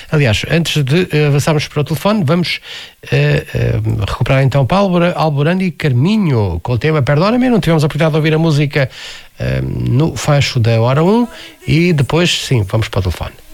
Aliás, antes de avançarmos para o telefone, vamos recuperar então Paulo Alborandi e Carminho com o tema Perdona-me. Não tivemos a oportunidade de ouvir a música no facho da hora 1 e depois, sim, vamos para o telefone.